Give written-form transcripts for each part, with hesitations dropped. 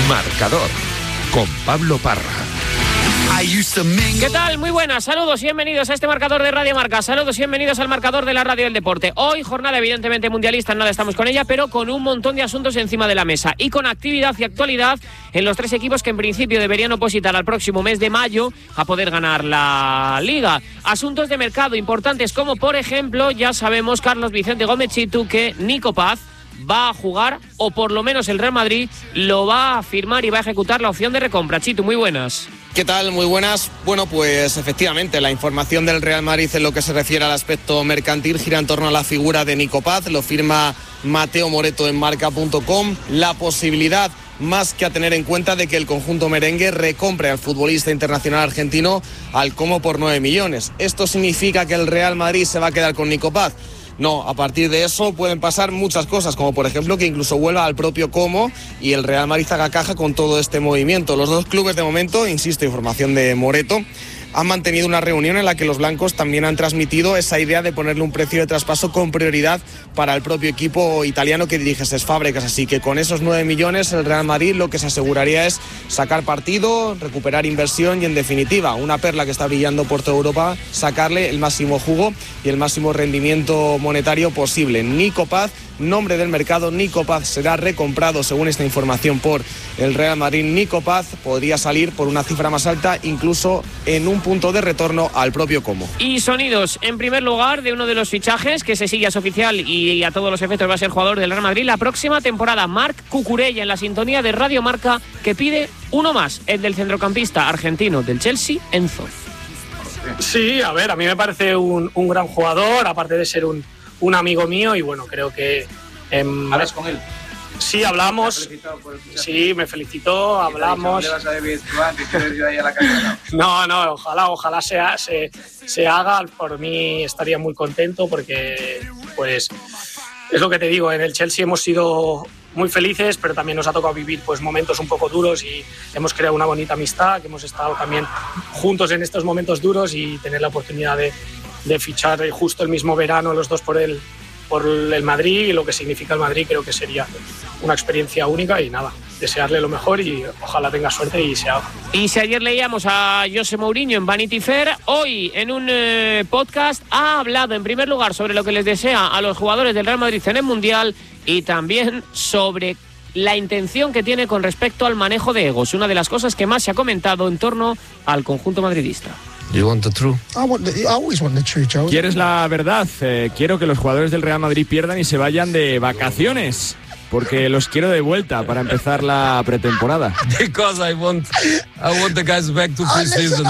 Marcador, con Pablo Parra. ¿Qué tal? Muy buenas, saludos y bienvenidos a este marcador de Radio Marca. Saludos y bienvenidos al marcador de la radio del deporte. Hoy jornada evidentemente mundialista, nada estamos con ella, pero con un montón de asuntos encima de la mesa y con actividad y actualidad en los tres equipos que en principio deberían opositar al próximo mes de mayo a poder ganar la Liga. Asuntos de mercado importantes como por ejemplo, ya sabemos, Carlos Vicente Gómez Chitu, que Nico Paz va a jugar, o por lo menos el Real Madrid lo va a firmar y va a ejecutar la opción de recompra. Chitu, muy buenas. ¿Qué tal? Muy buenas. Bueno, pues efectivamente la información del Real Madrid en lo que se refiere al aspecto mercantil gira en torno a la figura de Nico Paz. Lo firma Mateo Moreto en marca.com. La posibilidad más que a tener en cuenta de que el conjunto merengue recompre al futbolista internacional argentino al Como por 9 millones. ¿Esto significa que el Real Madrid se va a quedar con Nico Paz? No, a partir de eso pueden pasar muchas cosas, como por ejemplo que incluso vuelva al propio Como y el Real Madrid haga caja con todo este movimiento. Los dos clubes de momento, insisto, información de Moreto, han mantenido una reunión en la que los blancos también han transmitido esa idea de ponerle un precio de traspaso con prioridad para el propio equipo italiano que dirige Cesc Fábregas. Así que con esos 9 millones el Real Madrid lo que se aseguraría es sacar partido, recuperar inversión y en definitiva una perla que está brillando por toda Europa, sacarle el máximo jugo y el máximo rendimiento monetario posible. Nico Paz, nombre del mercado, Nico Paz será recomprado según esta información por el Real Madrid. Nico Paz podría salir por una cifra más alta, incluso en un punto de retorno al propio Como. Y sonidos, en primer lugar, de uno de los fichajes que se sigue, es oficial y a todos los efectos va a ser jugador del Real Madrid la próxima temporada. Marc Cucurella en la sintonía de Radio Marca, que pide uno más, el del centrocampista argentino del Chelsea, Enzo. Sí, a ver, a mí me parece un gran jugador, aparte de ser un amigo mío, y bueno, creo que... ¿Hablas con él? Sí, hablamos. Sí, me felicitó, hablamos. ¿Le vas a decir tú antes que yo ahí a la calle? No, ojalá se haga. Por mí estaría muy contento porque, pues, es lo que te digo, en el Chelsea hemos sido muy felices, pero también nos ha tocado vivir pues momentos un poco duros y hemos creado una bonita amistad, que hemos estado también juntos en estos momentos duros y tener la oportunidad de fichar justo el mismo verano los dos por el Madrid y lo que significa el Madrid, creo que sería una experiencia única y nada, desearle lo mejor y ojalá tenga suerte y se haga. Y si ayer leíamos a José Mourinho en Vanity Fair, hoy en un podcast ha hablado en primer lugar sobre lo que les desea a los jugadores del Real Madrid en el Mundial y también sobre la intención que tiene con respecto al manejo de egos, una de las cosas que más se ha comentado en torno al conjunto madridista. You want the truth? I always want the truth, Joe. ¿Quieres la verdad? Quiero que los jugadores del Real Madrid pierdan y se vayan de vacaciones, porque los quiero de vuelta para empezar la pretemporada. Because I want the guys back to pre-season.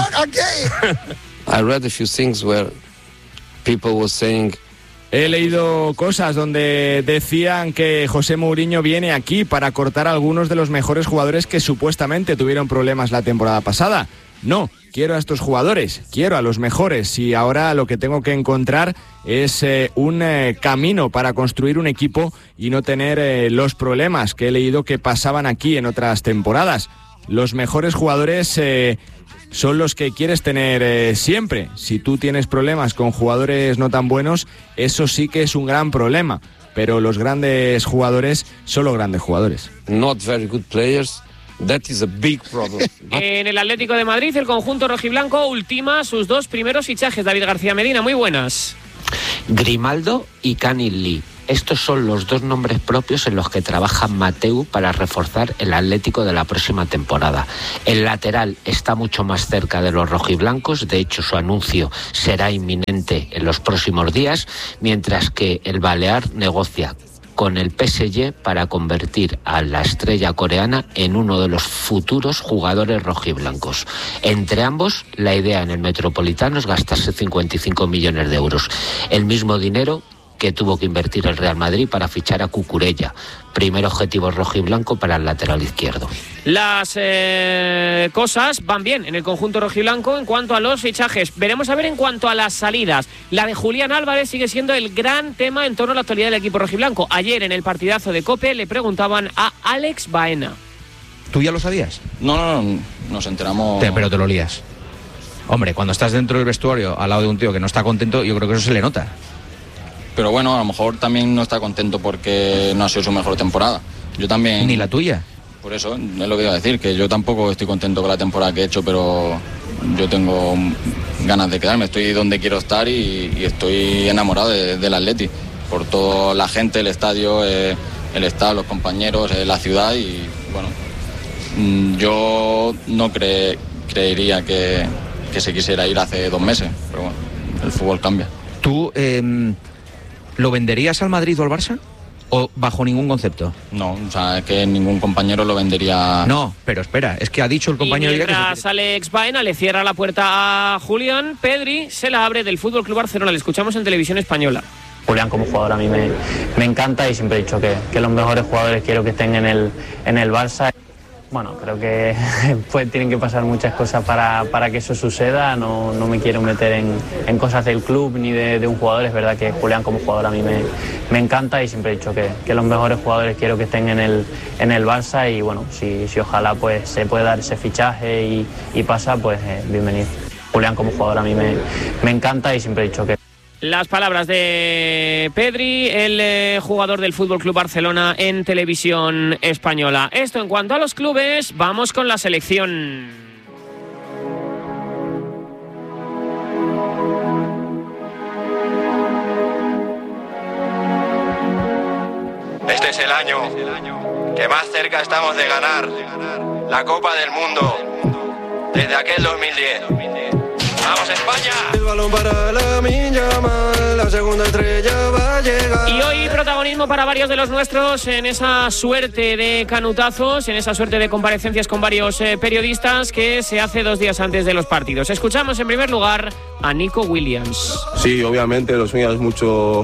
I read a few things where people were saying. He leído cosas donde decían que José Mourinho viene aquí para cortar a algunos de los mejores jugadores que supuestamente tuvieron problemas la temporada pasada. No, quiero a estos jugadores, quiero a los mejores y ahora lo que tengo que encontrar es un camino para construir un equipo y no tener los problemas que he leído que pasaban aquí en otras temporadas. Los mejores jugadores son los que quieres tener siempre. Si tú tienes problemas con jugadores no tan buenos, eso sí que es un gran problema, pero los grandes jugadores son los grandes jugadores. Not very good players. That is a big problem. En el Atlético de Madrid, el conjunto rojiblanco ultima sus dos primeros fichajes. David García Medina, muy buenas. Grimaldo y Canil Lee. Estos son los dos nombres propios en los que trabaja Mateu para reforzar el Atlético de la próxima temporada. El lateral está mucho más cerca de los rojiblancos, de hecho su anuncio será inminente en los próximos días, mientras que el balear negocia con el PSG para convertir a la estrella coreana en uno de los futuros jugadores rojiblancos. Entre ambos, la idea en el Metropolitano es gastarse 55 millones de euros. El mismo dinero que tuvo que invertir el Real Madrid para fichar a Cucurella, primer objetivo rojiblanco para el lateral izquierdo. Las cosas van bien en el conjunto rojiblanco en cuanto a los fichajes. Veremos a ver en cuanto a las salidas. La de Julián Álvarez sigue siendo el gran tema en torno a la actualidad del equipo rojiblanco. Ayer en el partidazo de COPE le preguntaban a Alex Baena. ¿Tú ya lo sabías? No, nos enteramos... Pero te lo lías. Hombre, cuando estás dentro del vestuario al lado de un tío que no está contento, yo creo que eso se le nota. Pero bueno, a lo mejor también no está contento porque no ha sido su mejor temporada. Yo también... ¿Ni la tuya? Por eso es lo que iba a decir, que yo tampoco estoy contento con la temporada que he hecho, pero yo tengo ganas de quedarme, estoy donde quiero estar y estoy enamorado del Atleti, por toda la gente, el estadio, el staff, los compañeros, la ciudad y bueno, yo no creería que se quisiera ir hace 2 meses, pero bueno, el fútbol cambia. ¿Tú lo venderías al Madrid o al Barça? ¿O bajo ningún concepto? No, o sea, es que ningún compañero lo vendería. No, pero espera, es que ha dicho el compañero... Y mientras Alex Baena le cierra la puerta a Julián, Pedri se la abre del Fútbol Club Barcelona. Le escuchamos en Televisión Española. Julián como jugador a mí me encanta y siempre he dicho que los mejores jugadores quiero que estén en el Barça. Bueno, creo que pues tienen que pasar muchas cosas para que eso suceda. No me quiero meter en cosas del club ni de un jugador. Es verdad que Julián como jugador a mí me encanta y siempre he dicho que los mejores jugadores quiero que estén en el Barça y bueno, si ojalá pues se puede dar ese fichaje y pasa, pues bienvenido. Julián como jugador a mí me encanta y siempre he dicho que... Las palabras de Pedri, el jugador del Fútbol Club Barcelona en Televisión Española. Esto en cuanto a los clubes, vamos con la selección. Este es el año que más cerca estamos de ganar la Copa del Mundo desde aquel 2010. ¡Vamos, España! El balón para Lamine Yamal, la segunda estrella va a llegar. Y hoy protagonismo para varios de los nuestros en esa suerte de canutazos, en esa suerte de comparecencias con varios periodistas que se hace 2 días antes de los partidos. Escuchamos en primer lugar a Nico Williams. Sí, obviamente lo sueñas mucho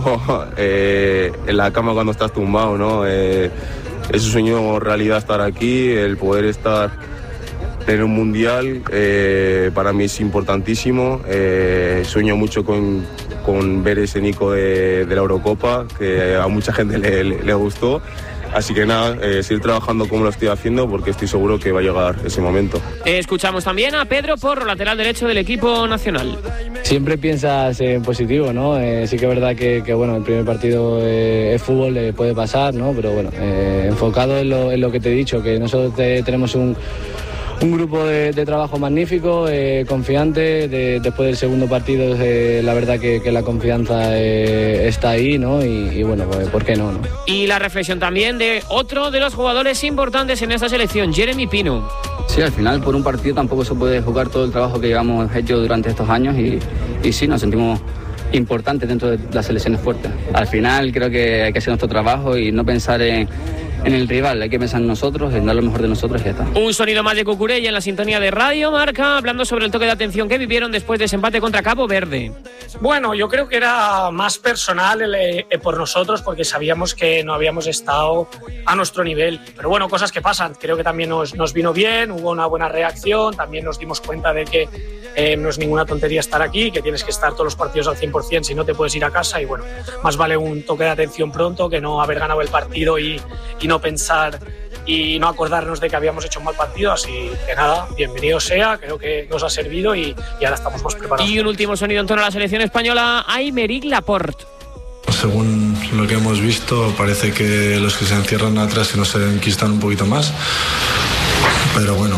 en la cama cuando estás tumbado, ¿no? Es un sueño realidad estar aquí, el poder estar en un mundial, para mí es importantísimo. Sueño mucho con ver ese Nico de la Eurocopa, que a mucha gente le gustó. Así que nada, seguir trabajando como lo estoy haciendo porque estoy seguro que va a llegar ese momento. Escuchamos también a Pedro Porro, lateral derecho del equipo nacional. Siempre piensas en positivo, ¿no? Sí que es verdad que bueno, el primer partido es fútbol, puede pasar, ¿no? Pero bueno, enfocado en lo que te he dicho, que nosotros tenemos un grupo de trabajo magnífico, confiante. Después del segundo partido, la verdad que la confianza está ahí, ¿no? Y bueno, pues, ¿por qué no? Y la reflexión también de otro de los jugadores importantes en esta selección, Jeremy Pino. Sí, al final por un partido tampoco se puede jugar todo el trabajo que llevamos hecho durante estos años y sí, nos sentimos importantes dentro de las selecciones fuertes. Al final creo que hay que hacer nuestro trabajo y no pensar en el rival, hay que pensar en nosotros, en dar lo mejor de nosotros y ya está. Un sonido más de Cucurella en la sintonía de Radio Marca, hablando sobre el toque de atención que vivieron después de ese empate contra Cabo Verde. Bueno, yo creo que era más personal por nosotros porque sabíamos que no habíamos estado a nuestro nivel. Pero bueno, cosas que pasan. Creo que también nos vino bien, hubo una buena reacción, también nos dimos cuenta de que no es ninguna tontería estar aquí, que tienes que estar todos los partidos al 100%, si no te puedes ir a casa y bueno, más vale un toque de atención pronto que no haber ganado el partido y no pensar y no acordarnos de que habíamos hecho un mal partido, así que nada, bienvenido sea, creo que nos ha servido y ahora estamos más preparados. Y un último sonido en torno a la selección española, Aymeric Laporte. Según lo que hemos visto, parece que los que se encierran atrás se nos enquistan un poquito más, pero bueno,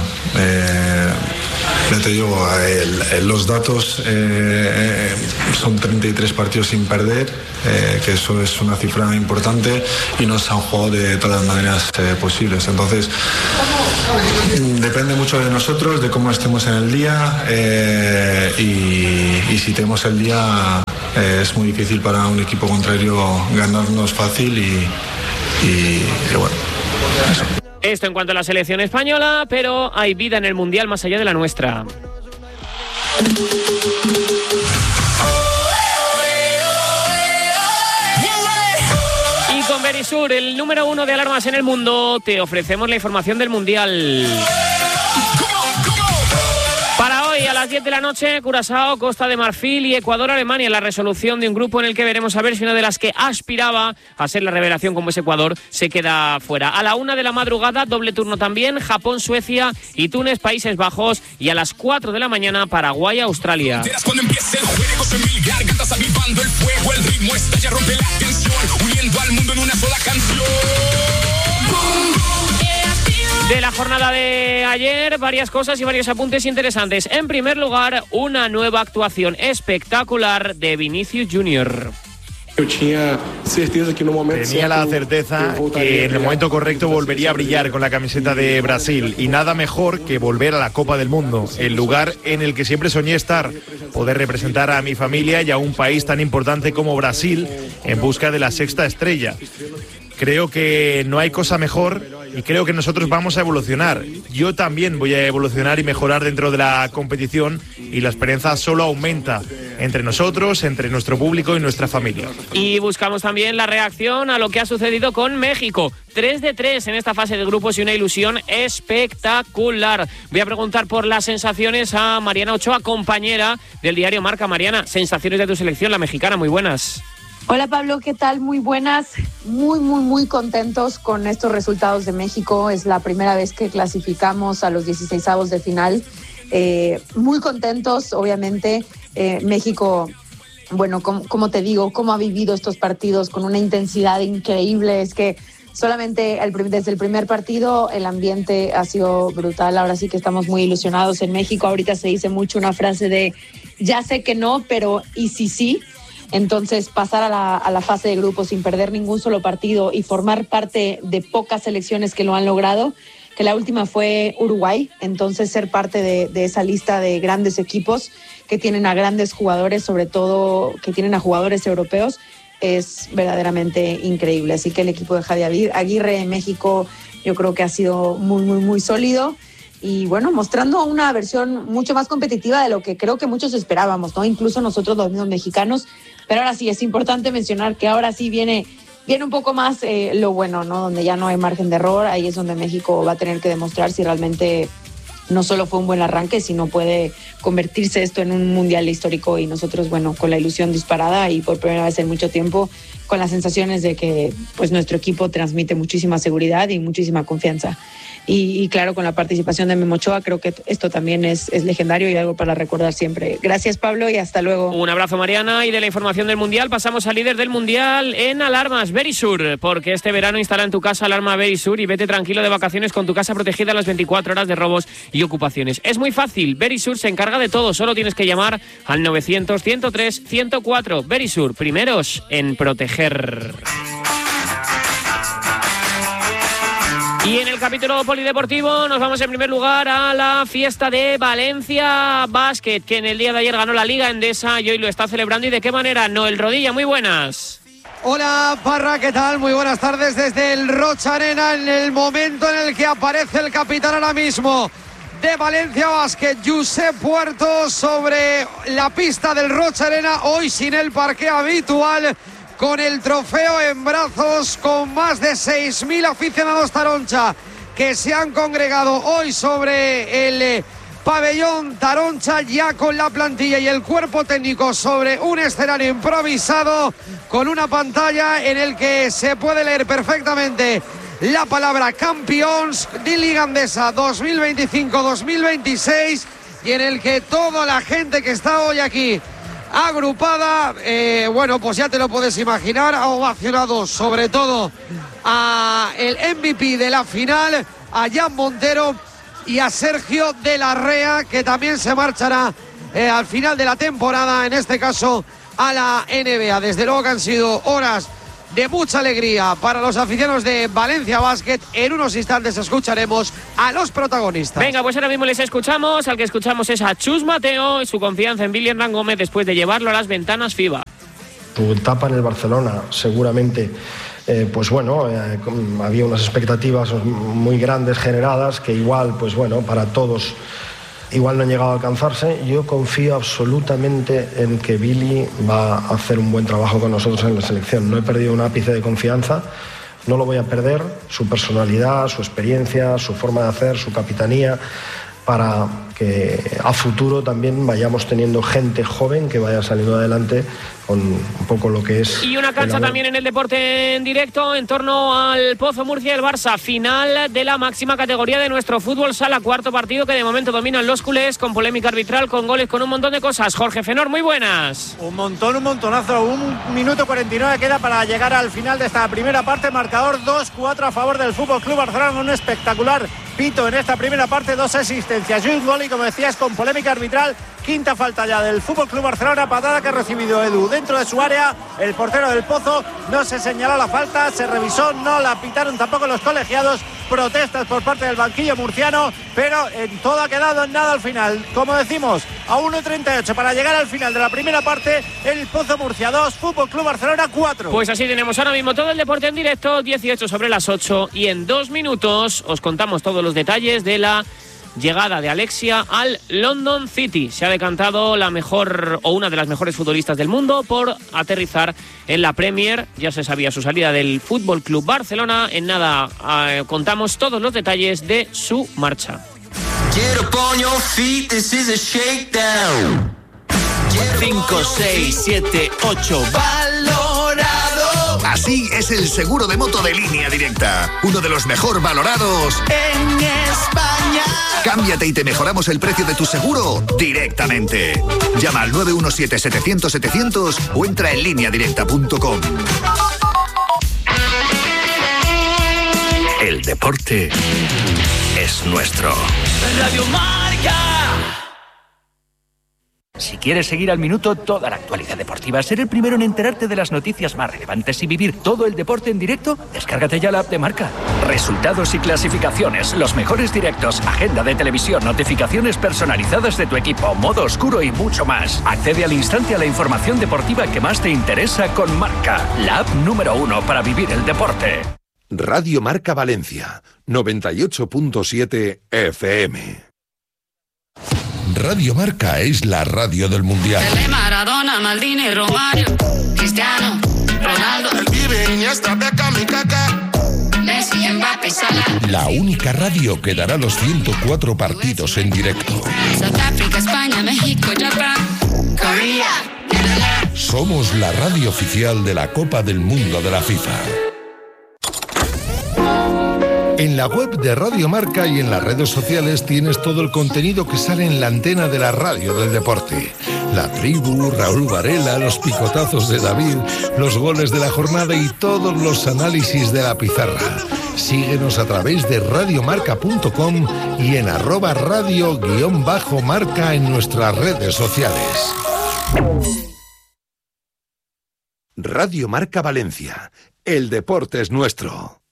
ya te digo, los datos son 33 partidos sin perder, que eso es una cifra importante y nos han jugado de todas las maneras posibles. Entonces, depende mucho de nosotros, de cómo estemos en el día y si tenemos el día, es muy difícil para un equipo contrario ganarnos fácil y bueno, eso. Esto en cuanto a la selección española, pero hay vida en el Mundial más allá de la nuestra. Y con Verisur, el número 1 de alarmas en el mundo, te ofrecemos la información del Mundial. Para hoy, a las 10 de la noche, Curazao, Costa de Marfil y Ecuador-Alemania, la resolución de un grupo en el que veremos a ver si una de las que aspiraba a ser la revelación como es Ecuador se queda fuera. A la 1 de la madrugada, doble turno también, Japón-Suecia y Túnez-Países Bajos. Y a las 4 de la mañana, Paraguay-Australia. Cuando empiece el juego, son mil gargantas avivando el fuego, el ritmo estalla, rompe la tensión, uniendo al mundo en una sola canción. De la jornada de ayer, varias cosas y varios apuntes interesantes. En primer lugar, una nueva actuación espectacular de Vinicius Junior. Tenía la certeza que en el momento correcto volvería a brillar con la camiseta de Brasil, y nada mejor que volver a la Copa del Mundo, el lugar en el que siempre soñé estar, poder representar a mi familia y a un país tan importante como Brasil en busca de la sexta estrella. Creo que no hay cosa mejor y creo que nosotros vamos a evolucionar. Yo también voy a evolucionar y mejorar dentro de la competición, y la esperanza solo aumenta entre nosotros, entre nuestro público y nuestra familia. Y buscamos también la reacción a lo que ha sucedido con México. 3-3 en esta fase de grupos y una ilusión espectacular. Voy a preguntar por las sensaciones a Mariana Ochoa, compañera del diario Marca. Mariana, sensaciones de tu selección, la mexicana, muy buenas. Hola Pablo, ¿qué tal? Muy buenas, muy contentos con estos resultados de México. Es la primera vez que clasificamos a los 16avos de final. Muy contentos, obviamente. México, bueno, como te digo, cómo ha vivido estos partidos con una intensidad increíble. Es que solamente desde el primer partido el ambiente ha sido brutal. Ahora sí que estamos muy ilusionados en México. Ahorita se dice mucho una frase de ya sé que no, pero ¿y si sí? Entonces, pasar a la fase de grupos sin perder ningún solo partido y formar parte de pocas selecciones que lo han logrado, que la última fue Uruguay. Entonces, ser parte de esa lista de grandes equipos que tienen a grandes jugadores, sobre todo que tienen a jugadores europeos, es verdaderamente increíble. Así que el equipo de Javi Aguirre en México yo creo que ha sido muy sólido. Y bueno, mostrando una versión mucho más competitiva de lo que creo que muchos esperábamos, ¿no? Incluso nosotros los mismos mexicanos. Pero ahora sí, es importante mencionar que ahora sí viene un poco más lo bueno, ¿no? Donde ya no hay margen de error. Ahí es donde México va a tener que demostrar si realmente no solo fue un buen arranque, sino puede convertirse esto en un mundial histórico. Y nosotros, bueno, con la ilusión disparada y por primera vez en mucho tiempo, con las sensaciones de que pues nuestro equipo transmite muchísima seguridad y muchísima confianza. Y claro, con la participación de Memo Ochoa, creo que esto también es legendario y algo para recordar siempre. Gracias, Pablo, y hasta luego. Un abrazo, Mariana. Y de la información del Mundial pasamos al líder del Mundial en alarmas, Verisur, porque este verano instala en tu casa alarma Verisur y vete tranquilo de vacaciones con tu casa protegida a las 24 horas de robos y ocupaciones. Es muy fácil, Verisur se encarga de todo, solo tienes que llamar al 900-103-104. Verisur, primeros en proteger. Y en el capítulo polideportivo nos vamos en primer lugar a la fiesta de Valencia Basket, que en el día de ayer ganó la Liga Endesa y hoy lo está celebrando. ¿Y de qué manera? Noel Rodilla, muy buenas. Hola Parra, ¿qué tal? Muy buenas tardes desde el Rocha Arena, en el momento en el que aparece el capitán ahora mismo de Valencia Basket, Josep Puerto, sobre la pista del Rocha Arena, hoy sin el parqué habitual, con el trofeo en brazos, con más de 6.000 aficionados Taroncha que se han congregado hoy sobre el pabellón Taroncha, ya con la plantilla y el cuerpo técnico sobre un escenario improvisado, con una pantalla en el que se puede leer perfectamente la palabra Campeons de Liga Endesa 2025-2026, y en el que toda la gente que está hoy aquí agrupada, bueno, pues ya te lo puedes imaginar, ha ovacionado sobre todo a el MVP de la final, a Jan Montero, y a Sergio de la Rea, que también se marchará al final de la temporada, en este caso a la NBA. Desde luego que han sido horas de mucha alegría para los aficionados de Valencia Basket. En unos instantes escucharemos a los protagonistas. Venga, pues ahora mismo les escuchamos. Al que escuchamos es a Chus Mateo y su confianza en Billy Hernán Gómez después de llevarlo a las ventanas FIBA. Su etapa en el Barcelona, seguramente, pues bueno, había unas expectativas muy grandes generadas que igual, pues bueno, para todos igual no han llegado a alcanzarse. Yo confío absolutamente en que Billy va a hacer un buen trabajo con nosotros en la selección. No he perdido un ápice de confianza, no lo voy a perder. Su personalidad, su experiencia, su forma de hacer, su capitanía, para que a futuro también vayamos teniendo gente joven que vaya saliendo adelante con un poco lo que es. Y una cancha también en el deporte en directo en torno al Pozo Murcia y el Barça, final de la máxima categoría de nuestro fútbol sala, cuarto partido que de momento dominan los culés, con polémica arbitral, con goles, con un montón de cosas. Jorge Fenor, muy buenas. Un montonazo, 1 minuto 49 queda para llegar al final de esta primera parte, marcador 2-4 a favor del FC Barcelona, un espectacular pito en esta primera parte, 2 asistencias y un gol, y como decías, con polémica arbitral. Quinta falta ya del FC Barcelona, patada que ha recibido Edu dentro de su área. El portero del Pozo, no se señaló la falta, se revisó, no la pitaron tampoco los colegiados. Protestas por parte del banquillo murciano, pero en todo ha quedado en nada al final. Como decimos, a 1:38 para llegar al final de la primera parte, el Pozo Murcia 2, FC Barcelona 4. Pues así tenemos ahora mismo todo el deporte en directo, 18 sobre las 8, y en 2 minutos os contamos todos los detalles de la llegada de Alexia al London City. Se ha decantado la mejor o una de las mejores futbolistas del mundo por aterrizar en la Premier. Ya se sabía su salida del FC Barcelona. En nada contamos todos los detalles de su marcha. 5, 6, 7, 8. Valorado. Así es el seguro de moto de Línea Directa. Uno de los mejor valorados en España. Cámbiate y te mejoramos el precio de tu seguro directamente. Llama al 917-700-700 o entra en lineadirecta.com. El deporte es nuestro. Radio Marca. Si quieres seguir al minuto toda la actualidad deportiva, ser el primero en enterarte de las noticias más relevantes y vivir todo el deporte en directo, descárgate ya la app de Marca. Resultados y clasificaciones, los mejores directos, agenda de televisión, notificaciones personalizadas de tu equipo, modo oscuro y mucho más. Accede al instante a la información deportiva que más te interesa con Marca, la app número 1 para vivir el deporte. Radio Marca Valencia, 98.7 FM. Radio Marca es la radio del Mundial. Pelé, Maradona, Maldini, Romario, Cristiano, Ronaldo, el Pibe, Iniesta, Beckham y Kaká, Messi, Mbappé, Salah. La única radio que dará los 104 partidos en directo. Sudáfrica, España, México, Japón, Corea, Netherlands. Somos la radio oficial de la Copa del Mundo de la FIFA. En la web de Radio Marca y en las redes sociales tienes todo el contenido que sale en la antena de la radio del deporte. La tribu, Raúl Varela, los picotazos de David, los goles de la jornada y todos los análisis de la pizarra. Síguenos a través de radiomarca.com y en @radio_marca en nuestras redes sociales. Radio Marca Valencia. El deporte es nuestro.